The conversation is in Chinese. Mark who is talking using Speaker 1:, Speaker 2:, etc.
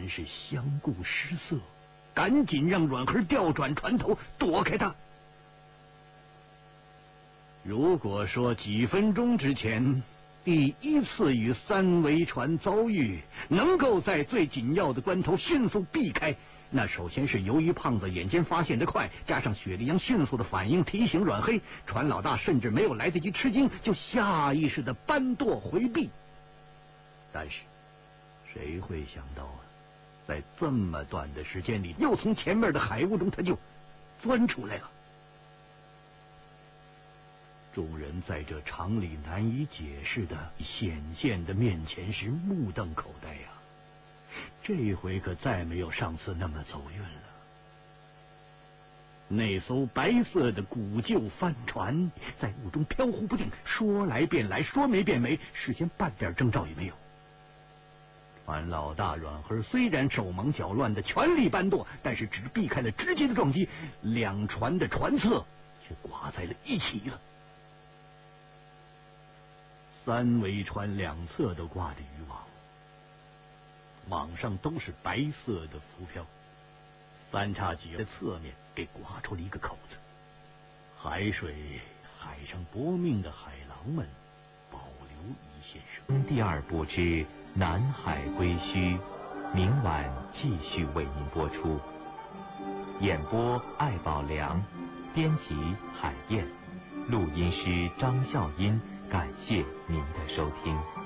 Speaker 1: 人是相顾失色，赶紧让阮恒调转船头躲开他。如果说几分钟之前第一次与三桅船遭遇能够在最紧要的关头迅速避开，那首先是由于胖子眼尖发现得快，加上雪莉杨迅速的反应提醒阮黑，船老大甚至没有来得及吃惊，就下意识的搬舵回避。但是谁会想到啊，在这么短的时间里，又从前面的海雾中他就钻出来了。众人在这常理难以解释的显现的面前时目瞪口呆呀，这回可再没有上次那么走运了。那艘白色的古旧帆船在雾中飘忽不定，说来便来，说没便没，事先半点征兆也没有。船老大阮恒虽然手忙脚乱的全力搬舵，但是只避开了直接的撞击，两船的船侧却挂在了一起了。三桅船两侧都挂着渔网，网上都是白色的浮漂，三叉戟的侧面给刮出了一个口子。海上搏命的海狼们保留一线生。
Speaker 2: 第二部之南海归墟，明晚继续为您播出。演播艾宝良，编辑海燕，录音师张笑音。感谢您的收听。